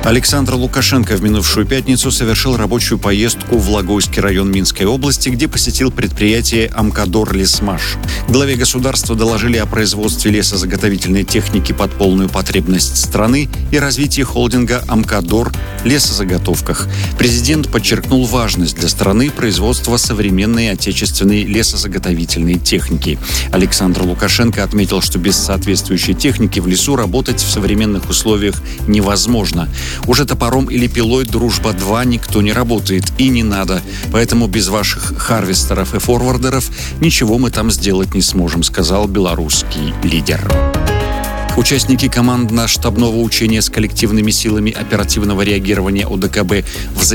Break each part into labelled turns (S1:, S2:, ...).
S1: Александр Лукашенко в минувшую пятницу совершил рабочую поездку в Логойский район Минской области, где посетил предприятие «Амкадор Лесмаш». Главе государства доложили о производстве лесозаготовительной техники под полную потребность страны и развитии холдинга «Амкадор» лесозаготовках. Президент подчеркнул важность для страны производства современной отечественной лесозаготовительной техники. Александр Лукашенко отметил, что без соответствующей техники в лесу работать в современных условиях невозможно. Уже топором или пилой «Дружба-2» никто не работает и не надо. Поэтому без ваших харвестеров и форвардеров ничего мы там сделать не сможем, сказал белорусский лидер. Участники командно-штабного учения с коллективными силами оперативного реагирования ОДКБ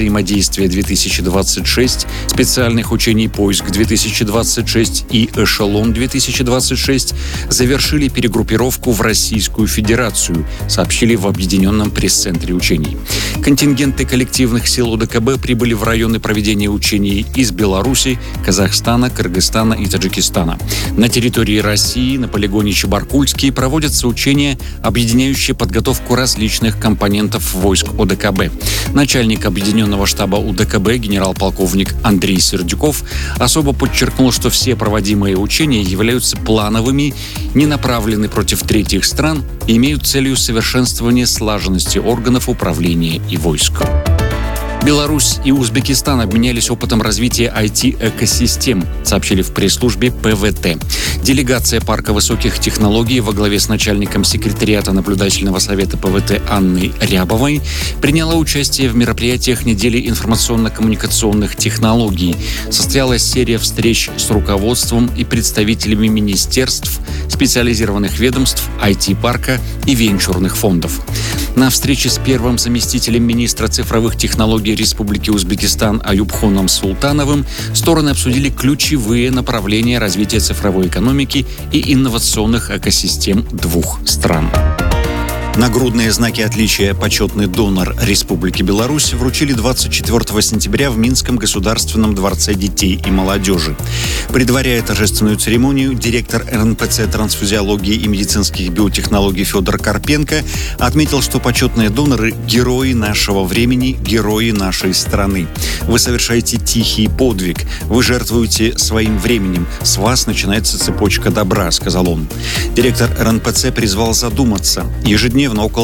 S1: «Взаимодействие-2026», специальных учений «Поиск-2026» и «Эшелон-2026» завершили перегруппировку в Российскую Федерацию, сообщили в Объединенном пресс-центре учений. Контингенты коллективных сил ОДКБ прибыли в районы проведения учений из Беларуси, Казахстана, Кыргызстана и Таджикистана. На территории России на полигоне Чебаркульский проводятся учения, объединяющие подготовку различных компонентов войск ОДКБ. Начальник Объединенного штаба УДКБ генерал-полковник Андрей Сердюков особо подчеркнул, что все проводимые учения являются плановыми, не направлены против третьих стран и имеют целью совершенствования слаженности органов управления и войск. Беларусь и Узбекистан обменялись опытом развития IT-экосистем, сообщили в пресс-службе ПВТ. Делегация парка высоких технологий во главе с начальником секретариата наблюдательного совета ПВТ Анной Рябовой приняла участие в мероприятиях недели информационно-коммуникационных технологий. Состоялась серия встреч с руководством и представителями министерств, специализированных ведомств, IT-парка и венчурных фондов. На встрече с первым заместителем министра цифровых технологий Республики Узбекистан Аюбхоном Султановым стороны обсудили ключевые направления развития цифровой экономики и инновационных экосистем двух стран. Нагрудные знаки отличия «Почетный донор Республики Беларусь» вручили 24 сентября в Минском государственном дворце детей и молодежи. Предваряя торжественную церемонию, директор РНПЦ трансфузиологии и медицинских биотехнологий Федор Карпенко отметил, что почетные доноры – герои нашего времени, герои нашей страны. Вы совершаете тихий подвиг, вы жертвуете своим временем, с вас начинается цепочка добра, сказал он. Директор РНПЦ призвал задуматься. Ежедневно около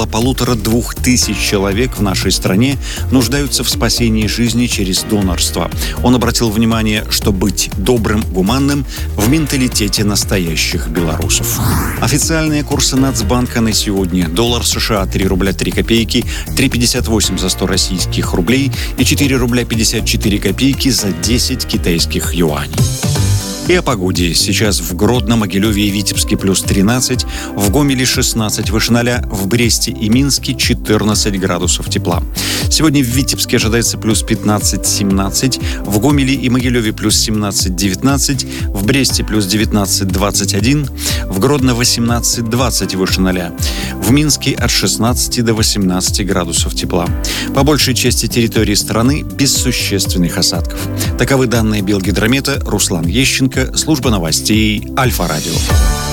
S1: 1500 человек в нашей стране нуждаются в спасении жизни через донорство. Он обратил внимание, что быть добрым, гуманным в менталитете настоящих белорусов. Официальные курсы Нацбанка на сегодня: доллар США 3 рубля 3 копейки, 3,58 за 100 российских рублей и 4 рубля 54 копейки за 10 китайских юаней. И о погоде. Сейчас в Гродно, Могилеве и Витебске плюс 13, в Гомеле 16 выше 0, в Бресте и Минске 14 градусов тепла. Сегодня в Витебске ожидается плюс 15-17, в Гомеле и Могилеве плюс 17-19, в Бресте плюс 19-21, в Гродно 18-20 выше 0, в Минске от 16 до 18 градусов тепла. По большей части территории страны без существенных осадков. Таковы данные Белгидромета. Руслан Ещенко, служба новостей Альфа-Радио.